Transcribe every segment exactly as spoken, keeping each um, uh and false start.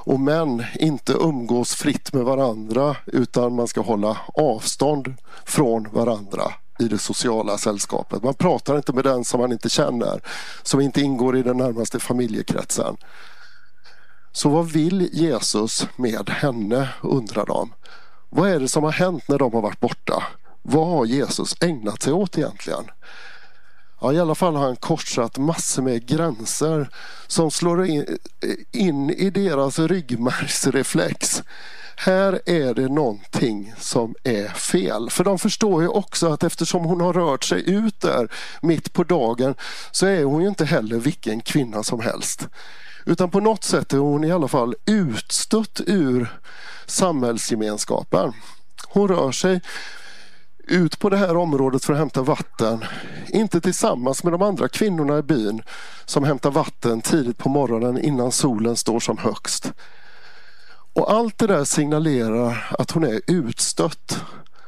och män inte umgås fritt med varandra, utan man ska hålla avstånd från varandra i det sociala sällskapet. Man pratar inte med den som man inte känner, som inte ingår i den närmaste familjekretsen. Så vad vill Jesus med henne, undrar de. Vad är det som har hänt när de har varit borta? Vad har Jesus ägnat sig åt egentligen? Ja, i alla fall har han korsat massor med gränser som slår in, in i deras ryggmärgsreflex. Här är det någonting som är fel. För de förstår ju också att eftersom hon har rört sig ut där mitt på dagen, så är hon ju inte heller vilken kvinna som helst. Utan på något sätt är hon i alla fall utstött ur samhällsgemenskapen. Hon rör sig ut på det här området för att hämta vatten. Inte tillsammans med de andra kvinnorna i byn som hämtar vatten tidigt på morgonen innan solen står som högst. Och allt det där signalerar att hon är utstött.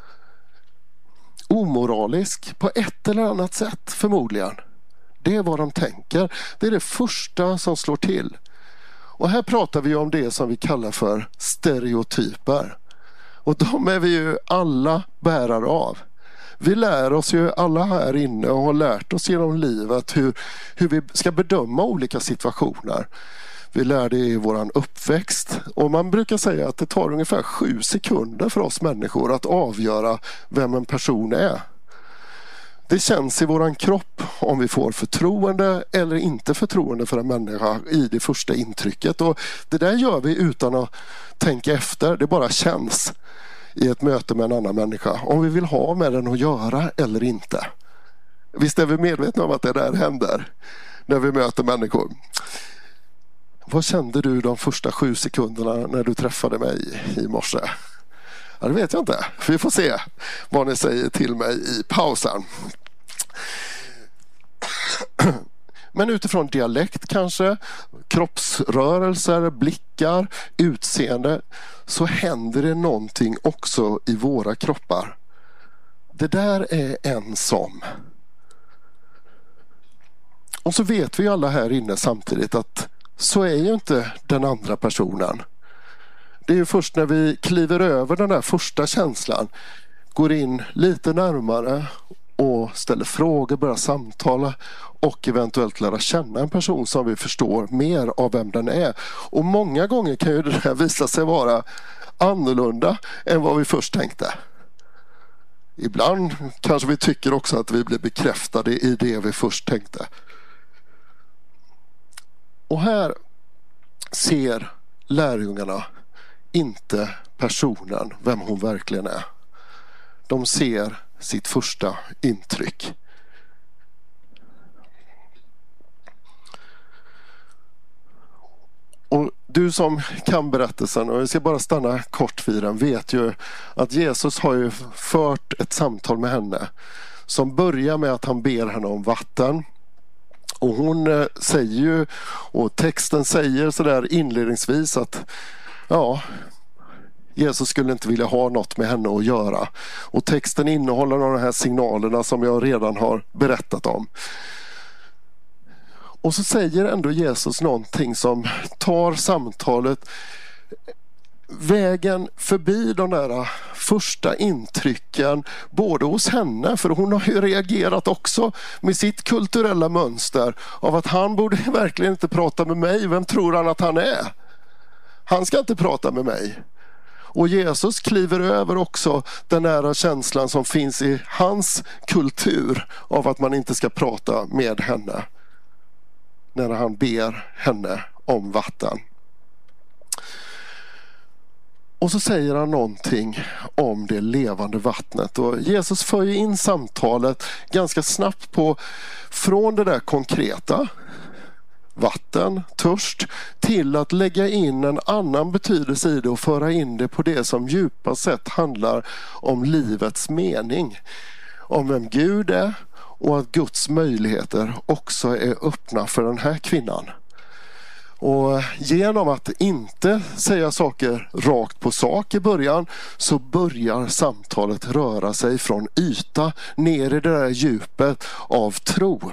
Omoralisk på ett eller annat sätt förmodligen. Det är vad de tänker. Det är det första som slår till. Och här pratar vi om det som vi kallar för stereotyper. Och de är vi ju alla bärare av. Vi lär oss ju alla här inne och har lärt oss genom livet hur, hur vi ska bedöma olika situationer. Vi lär det i våran uppväxt. Och man brukar säga att det tar ungefär sju sekunder för oss människor att avgöra vem en person är. Det känns i våran kropp om vi får förtroende eller inte förtroende för en människa i det första intrycket. Och det där gör vi utan att tänka efter. Det bara känns i ett möte med en annan människa. Om vi vill ha med den att göra eller inte. Visst är vi medvetna om att det där händer när vi möter människor. Vad kände du de första sju sekunderna när du träffade mig i morse? Ja, det vet jag inte. Vi får se vad ni säger till mig i pausen. Men utifrån dialekt kanske, kroppsrörelser, blickar, utseende, så händer det någonting också i våra kroppar. Det där är en som. Och så vet vi alla här inne samtidigt att så är ju inte den andra personen. Det är ju först när vi kliver över den där första känslan, går in lite närmare och ställer frågor, börjar samtala och eventuellt lära känna en person som vi förstår mer av vem den är. Och många gånger kan ju det här visa sig vara annorlunda än vad vi först tänkte. Ibland kanske vi tycker också att vi blir bekräftade i det vi först tänkte. Och här ser lärjungarna inte personen, vem hon verkligen är. De ser sitt första intryck. Och du som kan berättelsen, och jag ska bara stanna kort vid den, vet ju att Jesus har ju fört ett samtal med henne som börjar med att han ber henne om vatten. Och hon säger ju, och texten säger så där inledningsvis att ja, Jesus skulle inte vilja ha något med henne att göra. Och texten innehåller de här signalerna som jag redan har berättat om. Och så säger ändå Jesus någonting som tar samtalet vägen förbi de där första intrycken både hos henne, för hon har ju reagerat också med sitt kulturella mönster av att han borde verkligen inte prata med mig. Vem tror han att han är? Han ska inte prata med mig. Och Jesus kliver över också den nära känslan som finns i hans kultur av att man inte ska prata med henne när han ber henne om vatten. Och så säger han någonting om det levande vattnet. Och Jesus för ju in samtalet ganska snabbt på från det där konkreta, vatten, törst, till att lägga in en annan betydelse i det och föra in det på det som djupast sett handlar om livets mening. Om vem Gud är och att Guds möjligheter också är öppna för den här kvinnan. Och genom att inte säga saker rakt på sak i början så börjar samtalet röra sig från yta ner i det där djupet av tro.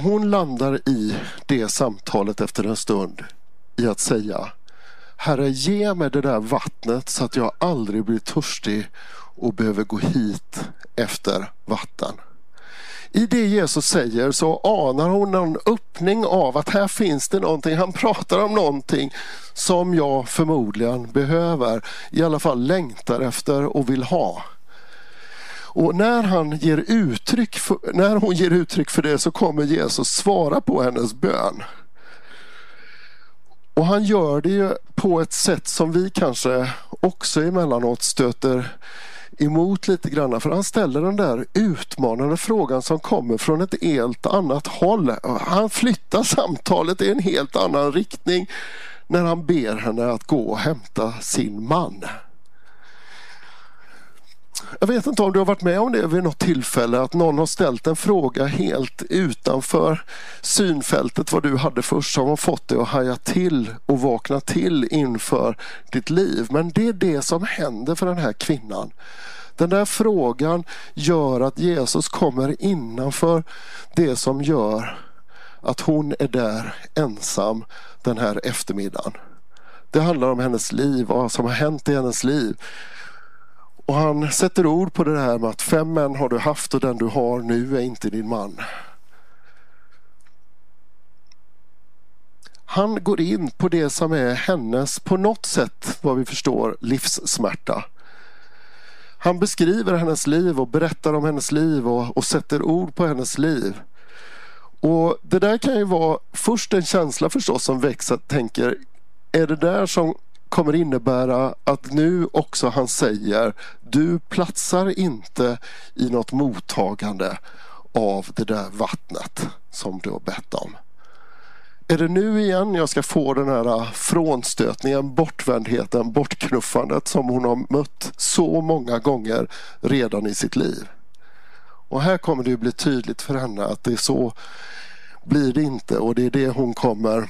hon landar i det samtalet efter en stund i att säga: Herre, ge mig det där vattnet så att jag aldrig blir törstig och behöver gå hit efter vatten. I det Jesus säger så anar hon en öppning av att här finns det någonting. Han pratar om någonting som jag förmodligen behöver, i alla fall längtar efter och vill ha. Och när, han ger uttryck för, när hon ger uttryck för det så kommer Jesus svara på hennes bön. Och han gör det ju på ett sätt som vi kanske också emellanåt stöter emot lite grann. För han ställer den där utmanande frågan som kommer från ett helt annat håll. Han flyttar samtalet i en helt annan riktning när han ber henne att gå och hämta sin man. Jag vet inte om du har varit med om det vid något tillfälle, att någon har ställt en fråga helt utanför synfältet vad du hade först, som har fått dig att haja till och vakna till inför ditt liv. Men det är det som händer för den här kvinnan. Den där frågan gör att Jesus kommer innanför det som gör att hon är där ensam den här eftermiddagen. Det handlar om hennes liv och vad som har hänt i hennes liv. Och han sätter ord på det här med att fem män har du haft och den du har nu är inte din man. Han går in på det som är hennes, på något sätt vad vi förstår, livssmärta. Han beskriver hennes liv och berättar om hennes liv och, och sätter ord på hennes liv. Och det där kan ju vara först en känsla förstås som växer, att tänker, är det där som kommer innebära att nu också han säger: du platsar inte i något mottagande av det där vattnet som du har bett om. Är det nu igen jag ska få den här frånstötningen, bortvändheten, bortknuffandet som hon har mött så många gånger redan i sitt liv? Och här kommer det bli tydligt för henne att det är så blir det inte, och det är det hon kommer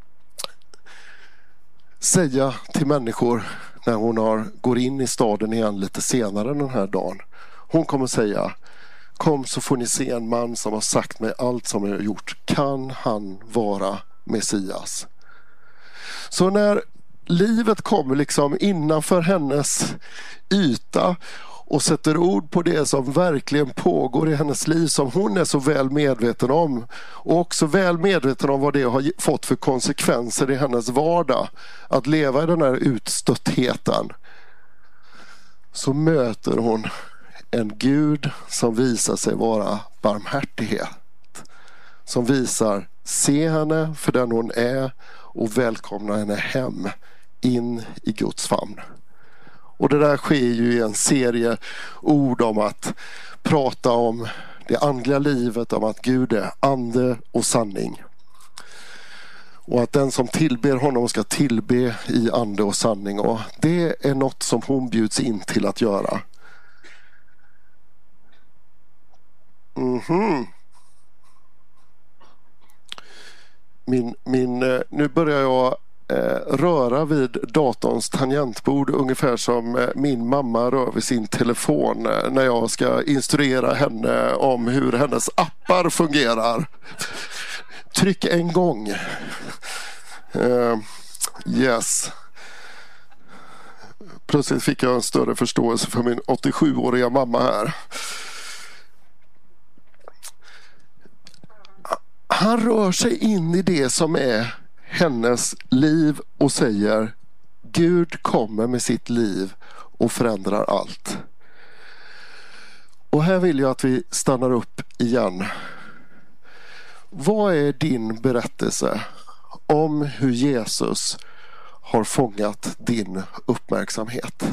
säga till människor när hon har, går in i staden igen lite senare den här dagen. Hon kommer säga: kom så får ni se en man som har sagt mig allt som jag har gjort. Kan han vara Messias? Så när livet kommer liksom innanför hennes yta och sätter ord på det som verkligen pågår i hennes liv, som hon är så väl medveten om, och också väl medveten om vad det har fått för konsekvenser i hennes vardag att leva i den här utstöttheten, så möter hon en Gud som visar sig vara barmhärtighet, som visar se henne för den hon är och välkomna henne hem in i Guds famn. Och det där sker ju i en serie ord om att prata om det andliga livet, om att Gud är ande och sanning. Och att den som tillber honom ska tillbe i ande och sanning. Och det är något som hon bjuds in till att göra. Mhm. Min, min, nu börjar jag eh, röra vid datorns tangentbord ungefär som eh, min mamma rör vid sin telefon eh, när jag ska instruera henne om hur hennes appar fungerar. Tryck en gång. Uh, yes. Plötsligt fick jag en större förståelse för min åttiosjuåriga mamma här. Han rör sig in i det som är hennes liv och säger: Gud kommer med sitt liv och förändrar allt. Och här vill jag att vi stannar upp igen. Vad är din berättelse om hur Jesus har fångat din uppmärksamhet?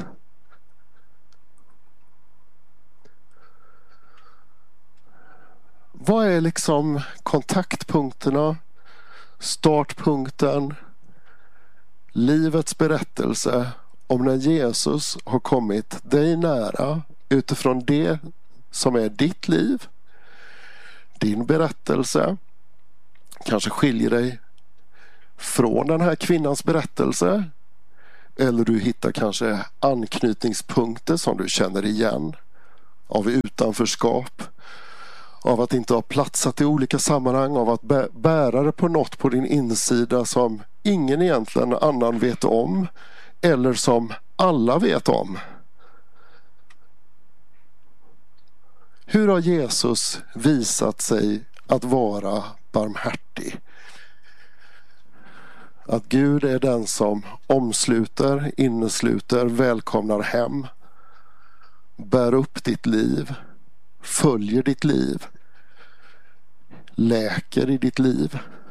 Vad är liksom kontaktpunkterna, startpunkten, livets berättelse om när Jesus har kommit dig nära utifrån det som är ditt liv, din berättelse, kanske skiljer dig från den här kvinnans berättelse, eller du hittar kanske anknytningspunkter som du känner igen av utanförskap, av att inte ha platsat i olika sammanhang, av att bära det på något på din insida som ingen egentligen annan vet om eller som alla vet om. Hur har Jesus visat sig att vara barmhärtig? Att Gud är den som omsluter, innesluter, välkomnar hem, bär upp ditt liv, följer ditt liv, läker i ditt liv.